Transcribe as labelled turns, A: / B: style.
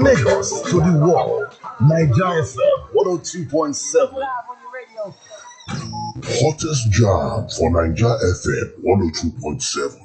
A: Lagos to the world. Niger FM 102.7. Hottest jam for Niger FM 102.7.